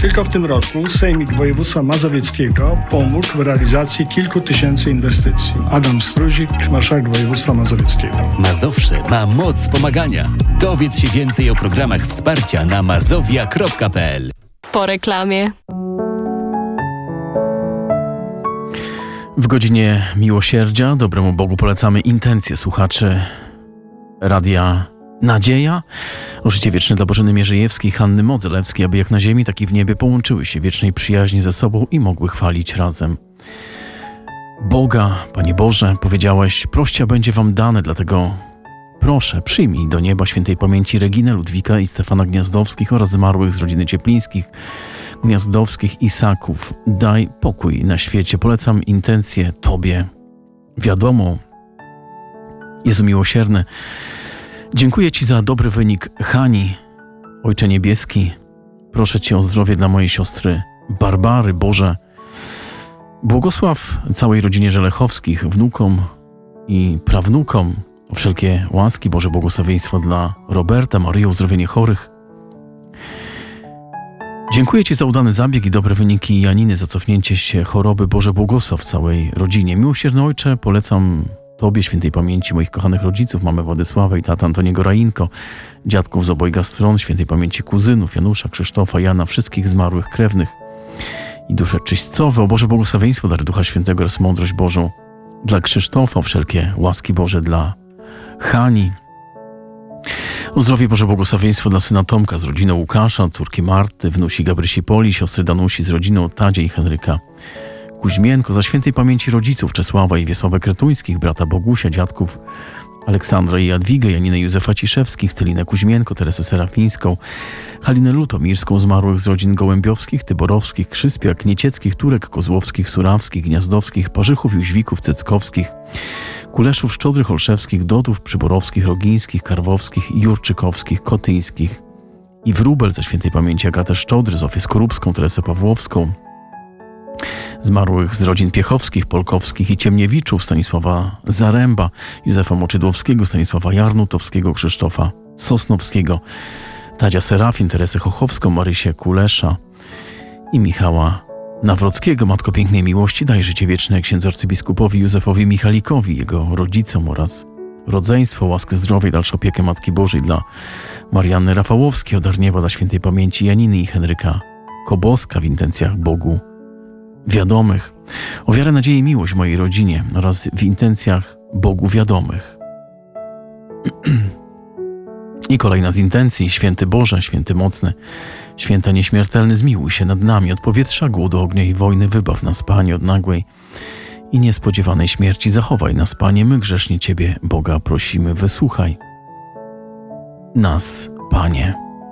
Tylko w tym roku Sejmik Województwa Mazowieckiego pomógł w realizacji kilku tysięcy inwestycji. Adam Struzik, marszałek województwa mazowieckiego. Mazowsze ma moc pomagania. Dowiedz się więcej o programach wsparcia na mazowia.pl. Po reklamie. W godzinie miłosierdzia dobremu Bogu polecamy intencje słuchaczy Radia Nadzieja o życie wieczne dla Bożeny Mierzejewskiej, Hanny Modzelewskiej, aby jak na ziemi, tak i w niebie połączyły się w wiecznej przyjaźni ze sobą i mogły chwalić razem Boga. Panie Boże, powiedziałeś, proście, a będzie wam dane, dlatego proszę, przyjmij do nieba świętej pamięci Reginę, Ludwika i Stefana Gniazdowskich oraz zmarłych z rodziny Cieplińskich, Gniazdowskich i Saków. Daj pokój na świecie. Polecam intencje Tobie. Wiadomo, Jezu miłosierny, dziękuję Ci za dobry wynik Hani. Ojcze Niebieski, proszę Cię o zdrowie dla mojej siostry Barbary. Boże, błogosław całej rodzinie Żelechowskich, wnukom i prawnukom, o wszelkie łaski, Boże błogosławieństwo dla Roberta, Maryi, uzdrowienie chorych. Dziękuję Ci za udany zabieg i dobre wyniki Janiny, za cofnięcie się choroby. Boże, błogosław całej rodzinie. Miłosierny Ojcze, polecam Tobie, świętej pamięci moich kochanych rodziców, mamę Władysławę i tata Antoniego Rainko, dziadków z obojga stron, świętej pamięci kuzynów Janusza, Krzysztofa, Jana, wszystkich zmarłych krewnych i dusze czyśćcowe. O Boże błogosławieństwo, dary Ducha Świętego oraz mądrość Bożą dla Krzysztofa, o wszelkie łaski Boże dla Hani. O zdrowie, Boże błogosławieństwo dla syna Tomka z rodziną Łukasza, córki Marty, wnusi Gabrysi Poli, siostry Danusi z rodziną Tadzie i Henryka Kuźmienko, za świętej pamięci rodziców Czesława i Wiesława Kretuńskich, brata Bogusia, dziadków Aleksandra i Jadwigę, Janinę Józefa Ciszewskich, Celinę Kuźmienko, Teresę Serafińską, Halinę Lutomirską, zmarłych z rodzin Gołębiowskich, Tyborowskich, Krzyspiak, Niecieckich, Turek, Kozłowskich, Surawskich, Gniazdowskich, Parzychów, Jóźwików, Ceckowskich, Kuleszów, Szczodrych, Olszewskich, Dodów, Przyborowskich, Rogińskich, Karwowskich, Jurczykowskich, Kotyńskich i Wróbel, za świętej pamięci Agatę Szczodry, Zofię Skorupską, Teresę Pawłowską, zmarłych z rodzin Piechowskich, Polkowskich i Ciemniewiczów, Stanisława Zaręba, Józefa Moczydłowskiego, Stanisława Jarnutowskiego, Krzysztofa Sosnowskiego, Tadzia Serafin, Teresę Chochowską, Marysię Kulesza i Michała Nawrockiego. Matko pięknej miłości, daj życie wieczne księdzu arcybiskupowi Józefowi Michalikowi, jego rodzicom oraz rodzeństwo, łaskę zdrowia i dalszą opiekę Matki Bożej dla Marianny Rafałowskiej, o dar nieba dla świętej pamięci Janiny i Henryka Koboska w intencjach Bogu wiadomych, o wiarę, nadzieję i miłość mojej rodzinie oraz w intencjach Bogu wiadomych. I kolejna z intencji: święty Boże, święty mocny, święta nieśmiertelny, zmiłuj się nad nami, od powietrza, głodu, ognia i wojny wybaw nas, Panie, od nagłej i niespodziewanej śmierci. Zachowaj nas, Panie, my grzesznie Ciebie, Boga, prosimy, wysłuchaj nas, Panie.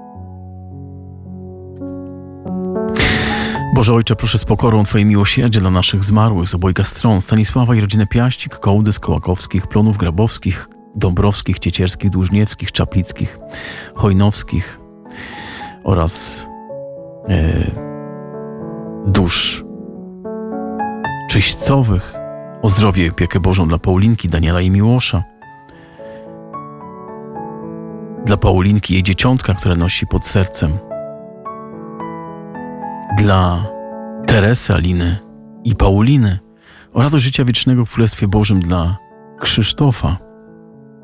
Boże Ojcze, proszę z pokorą Twoje miłosierdzie dla naszych zmarłych z obojga stron, Stanisława i rodzinę Piaścik, Kołdys, Kołakowskich, Plonów, Grabowskich, Dąbrowskich, Ciecierskich, Dłużniewskich, Czaplickich, Hojnowskich oraz dusz czyśćcowych, o zdrowie i opiekę Bożą dla Paulinki, Daniela i Miłosza, dla Paulinki, jej dzieciątka, które nosi pod sercem, dla Teresy, Aliny i Pauliny, o radość życia wiecznego w Królestwie Bożym dla Krzysztofa,